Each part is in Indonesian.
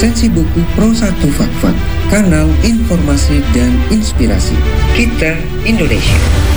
Esensi buku Pro 1 Fak-Fak, kanal informasi dan inspirasi kita Indonesia.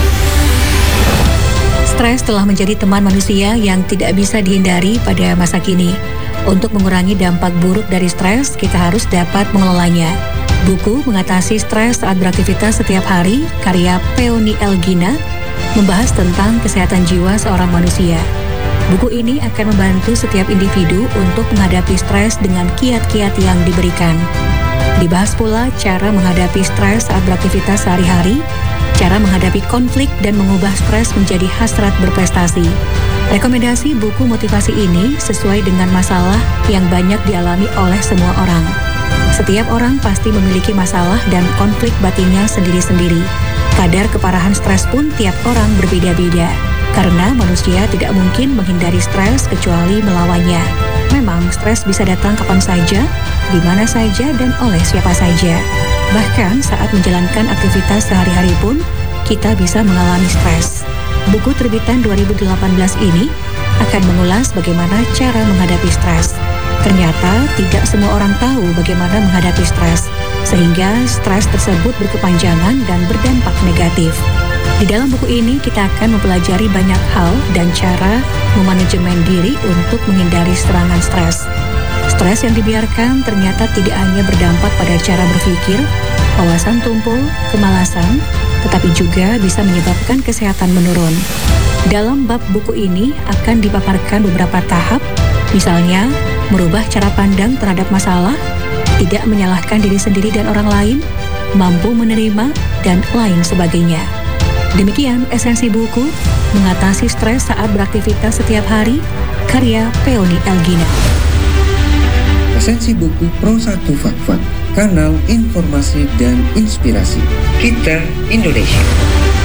Stres telah menjadi teman manusia yang tidak bisa dihindari pada masa kini. Untuk mengurangi dampak buruk dari stres, kita harus dapat mengelolanya. Buku Mengatasi Stres Saat Beraktivitas Setiap Hari, karya Peony Elgina, membahas tentang kesehatan jiwa seorang manusia. Buku ini akan membantu setiap individu untuk menghadapi stres dengan kiat-kiat yang diberikan. Dibahas pula cara menghadapi stres saat beraktivitas sehari-hari, cara menghadapi konflik dan mengubah stres menjadi hasrat berprestasi. Rekomendasi buku motivasi ini sesuai dengan masalah yang banyak dialami oleh semua orang. Setiap orang pasti memiliki masalah dan konflik batinnya sendiri-sendiri. Kadar keparahan stres pun tiap orang berbeda-beda. Karena manusia tidak mungkin menghindari stres kecuali melawannya. Memang stres bisa datang kapan saja, di mana saja, dan oleh siapa saja. Bahkan saat menjalankan aktivitas sehari-hari pun, kita bisa mengalami stres. Buku terbitan 2018 ini akan mengulas bagaimana cara menghadapi stres. Ternyata tidak semua orang tahu bagaimana menghadapi stres, sehingga stres tersebut berkepanjangan dan berdampak negatif. Di dalam buku ini kita akan mempelajari banyak hal dan cara memanajemen diri untuk menghindari serangan stres. Stres yang dibiarkan ternyata tidak hanya berdampak pada cara berpikir, wawasan tumpul, kemalasan, tetapi juga bisa menyebabkan kesehatan menurun. Dalam bab buku ini akan dipaparkan beberapa tahap, misalnya merubah cara pandang terhadap masalah, tidak menyalahkan diri sendiri dan orang lain, mampu menerima, dan lain sebagainya. Demikian esensi buku Mengatasi Stres Saat Beraktivitas Setiap Hari, karya Peony Elgina. Esensi buku Pro 1 Fak-Fak, kanal informasi dan inspirasi kita Indonesia.